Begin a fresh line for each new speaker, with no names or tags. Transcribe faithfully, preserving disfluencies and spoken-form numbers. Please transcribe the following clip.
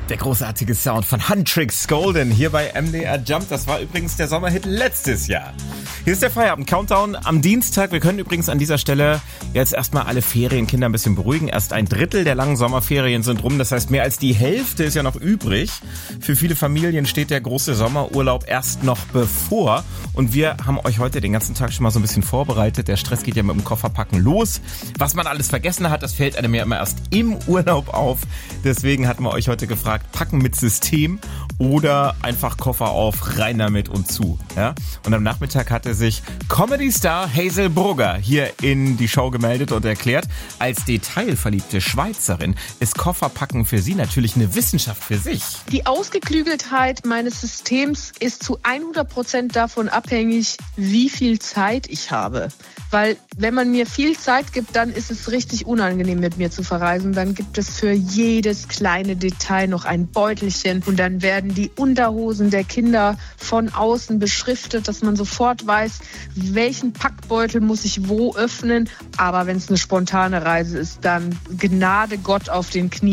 Der großartige Sound von Huntrix Golden hier bei M D R Jump. Das war übrigens der Sommerhit letztes Jahr. Hier ist der Feierabend-Countdown am Dienstag. Wir können übrigens an dieser Stelle jetzt erstmal alle Ferienkinder ein bisschen beruhigen. Erst ein Drittel der langen Sommerferien sind rum. Das heißt, mehr als die Hälfte ist ja noch übrig. Für viele Familien steht der große Sommerurlaub erst noch bevor. Und wir haben euch heute den ganzen Tag schon mal so ein bisschen vorbereitet. Der Stress geht ja mit dem Kofferpacken los. Was man alles vergessen hat, das fällt einem ja immer erst im Urlaub auf. Deswegen hatten wir euch heute gefragt, packen mit System oder einfach Koffer auf, rein damit und zu. Ja? Und am Nachmittag hatte sich Comedy-Star Hazel Brugger hier in die Show gemeldet und erklärt, als detailverliebte Schweizerin ist Kofferpacken für sie natürlich eine Wissenschaft für sich.
Die Ausgeklügeltheit meines Systems ist zu hundert Prozent davon abhängig, wie viel Zeit ich habe. Weil wenn man mir viel Zeit gibt, dann ist es richtig unangenehm, mit mir zu verreisen. Dann gibt es für jedes kleine Detail noch ein Beutelchen und dann werden die Unterhosen der Kinder von außen beschriftet, dass man sofort weiß, welchen Packbeutel muss ich wo öffnen. Aber wenn es eine spontane Reise ist, dann Gnade Gott auf den Knien.